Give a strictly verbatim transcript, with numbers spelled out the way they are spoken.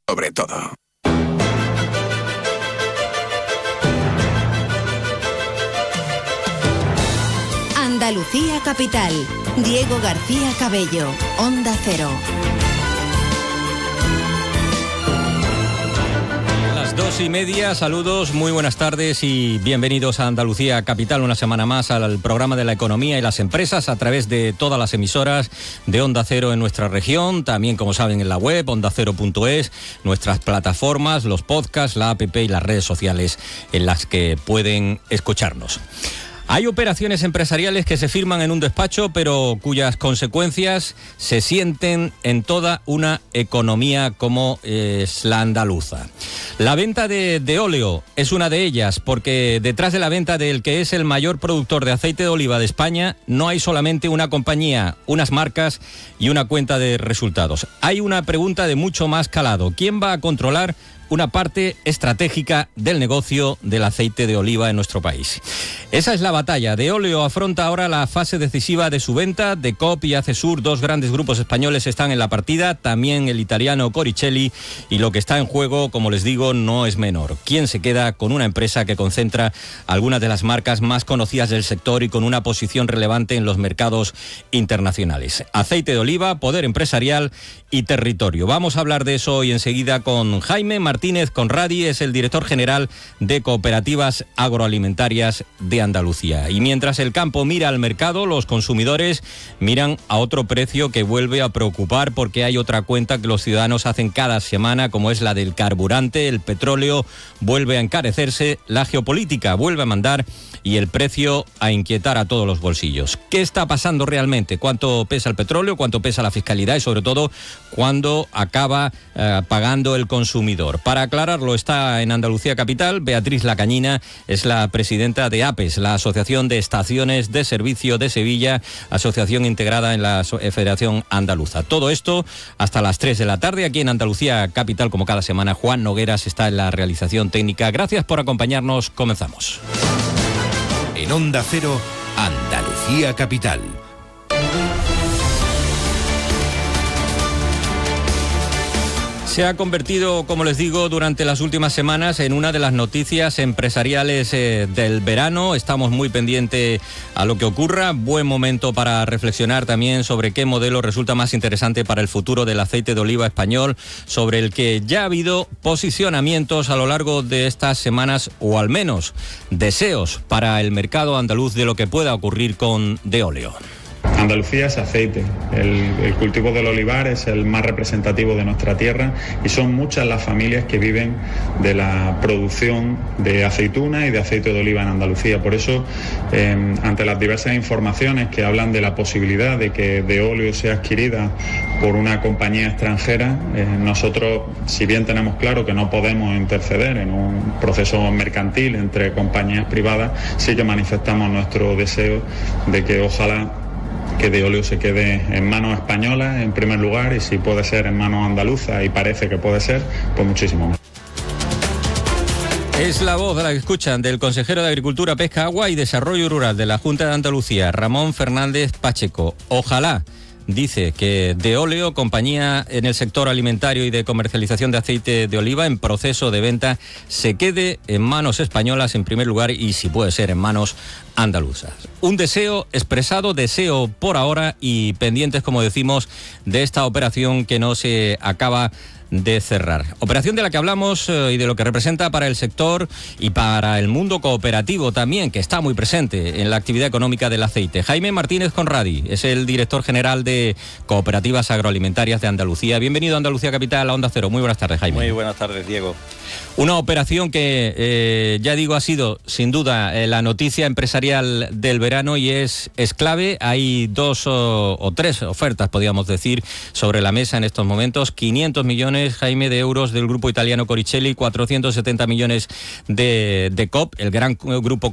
sobre todo. Andalucía Capital. Diego García Cabello. Onda Cero. Dos y media, saludos, muy buenas tardes y bienvenidos a Andalucía Capital, una semana más al programa de la economía y las empresas a través de todas las emisoras de Onda Cero en nuestra región, también como saben en la web, onda cero punto es, nuestras plataformas, los podcasts, la app y las redes sociales en las que pueden escucharnos. Hay operaciones empresariales que se firman en un despacho, pero cuyas consecuencias se sienten en toda una economía como es la andaluza. La venta de, de óleo es una de ellas, porque detrás de la venta del que es el mayor productor de aceite de oliva de España, no hay solamente una compañía, unas marcas y una cuenta de resultados. Hay una pregunta de mucho más calado. ¿Quién va a controlar una parte estratégica del negocio del aceite de oliva en nuestro país? Esa es la batalla. De Óleo afronta ahora la fase decisiva de su venta. De Coop y Acesur, dos grandes grupos españoles, están en la partida, también el italiano Coricelli, y lo que está en juego, como les digo, no es menor. ¿Quién se queda con una empresa que concentra algunas de las marcas más conocidas del sector y con una posición relevante en los mercados internacionales? Aceite de oliva, poder empresarial y territorio. Vamos a hablar de eso hoy enseguida con Jaime Martínez Conradi, es el director general de Cooperativas Agroalimentarias de Andalucía. Y mientras el campo mira al mercado, los consumidores miran a otro precio que vuelve a preocupar, porque hay otra cuenta que los ciudadanos hacen cada semana, como es la del carburante. El petróleo vuelve a encarecerse, la geopolítica vuelve a mandar y el precio a inquietar a todos los bolsillos. ¿Qué está pasando realmente? ¿Cuánto pesa el petróleo? ¿Cuánto pesa la fiscalidad? Y sobre todo, ¿cuándo acaba eh, pagando el consumidor? Para aclararlo, está en Andalucía Capital Beatriz Lacañina, es la presidenta de APES, la Asociación de Estaciones de Servicio de Sevilla, asociación integrada en la Federación Andaluza. Todo esto hasta las tres de la tarde aquí en Andalucía Capital, como cada semana. Juan Nogueras está en la realización técnica. Gracias por acompañarnos. Comenzamos. En Onda Cero, Andalucía Capital. Se ha convertido, como les digo, durante las últimas semanas en una de las noticias empresariales eh, del verano. Estamos muy pendientes a lo que ocurra. Buen momento para reflexionar también sobre qué modelo resulta más interesante para el futuro del aceite de oliva español, sobre el que ya ha habido posicionamientos a lo largo de estas semanas, o al menos deseos para el mercado andaluz de lo que pueda ocurrir con De Óleo. Andalucía es aceite, el, el cultivo del olivar es el más representativo de nuestra tierra y son muchas las familias que viven de la producción de aceituna y de aceite de oliva en Andalucía. Por eso, eh, ante las diversas informaciones que hablan de la posibilidad de que De Óleo sea adquirida por una compañía extranjera, eh, nosotros, si bien tenemos claro que no podemos interceder en un proceso mercantil entre compañías privadas, sí que manifestamos nuestro deseo de que ojalá que De Óleo se quede en manos españolas en primer lugar, y si puede ser en manos andaluzas, y parece que puede ser, pues muchísimo más. Es la voz de la que escuchan del consejero de Agricultura, Pesca, Agua y Desarrollo Rural de la Junta de Andalucía, Ramón Fernández Pacheco. Ojalá, dice, que De Óleo, compañía en el sector alimentario y de comercialización de aceite de oliva en proceso de venta, se quede en manos españolas en primer lugar y, si puede ser, en manos andaluzas. Un deseo expresado, deseo por ahora, y pendientes, como decimos, de esta operación que no se acaba de cerrar. Operación de la que hablamos eh, y de lo que representa para el sector y para el mundo cooperativo también, que está muy presente en la actividad económica del aceite. Jaime Martínez Conradi es el director general de Cooperativas Agroalimentarias de Andalucía. Bienvenido a Andalucía Capital, a Onda Cero. Muy buenas tardes, Jaime. Muy buenas tardes, Diego. Una operación que, eh, ya digo, ha sido sin duda eh, la noticia empresarial del verano y es, es clave. Hay dos o, o tres ofertas, podríamos decir, sobre la mesa en estos momentos. quinientos millones, Jaime, de euros del grupo italiano Coricelli, cuatrocientos setenta millones de, de Coop, el gran grupo